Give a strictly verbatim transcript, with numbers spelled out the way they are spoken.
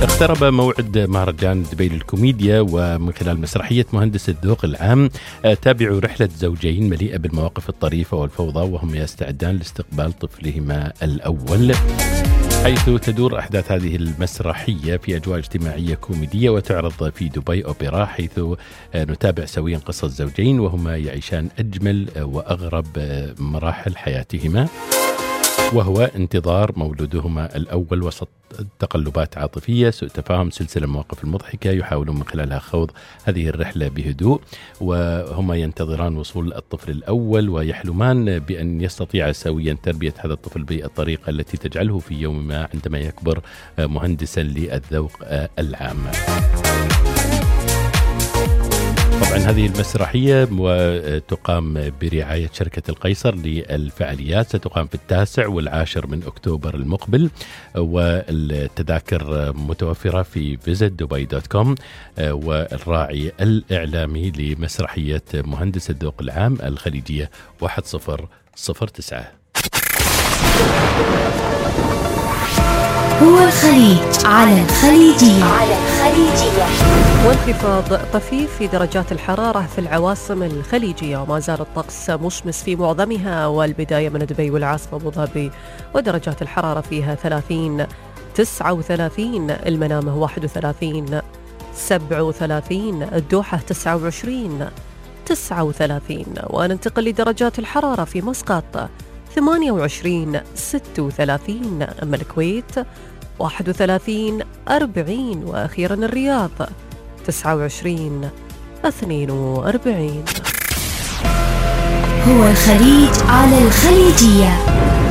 اقترب موعد مهرجان دبي للكوميديا، ومن خلال مسرحية مهندس الذوق العام تابعوا رحلة زوجين مليئة بالمواقف الطريفة والفوضى وهم يستعدان لاستقبال طفلهما الأول، حيث تدور أحداث هذه المسرحية في أجواء اجتماعية كوميدية وتعرض في دبي أوبرا، حيث نتابع سويا قصة زوجين وهما يعيشان أجمل وأغرب مراحل حياتهما، وهو انتظار مولودهما الأول وسط تقلبات عاطفية، سوء تفاهم، سلسلة مواقف المضحكة يحاولون من خلالها خوض هذه الرحلة بهدوء، وهما ينتظران وصول الطفل الأول ويحلمان بأن يستطيع سويا تربية هذا الطفل بالطريقة التي تجعله في يوم ما عندما يكبر مهندسا للذوق العام. طبعا هذه المسرحية تقام برعاية شركة القيصر للفعاليات، ستقام في التاسع والعاشر من أكتوبر المقبل، والتذاكر متوفرة في فيزيت دبي دوت كوم، والراعي الإعلامي لمسرحية مهندس الذوق العام الخليجية واحد صفر صفر تسعة. هو الخليج على الخليجية. على الخليجية. وانخفاض طفيف في درجات الحرارة في العواصم الخليجية، وما زال الطقس مشمس في معظمها، والبداية من دبي والعاصمة أبو ظبي ودرجات الحرارة فيها ثلاثين، تسعة وثلاثين، المنامة واحد وثلاثين، سبعة وثلاثين، الدوحة تسعة وعشرين، تسعة وثلاثين. وننتقل لدرجات الحرارة في مسقط ثمانية وعشرين، ستة وثلاثين، أما الكويت واحد وثلاثين، أربعين، وأخيرا الرياض تسعة وعشرين، اثنين وأربعين. هو الخليج على الخليجية.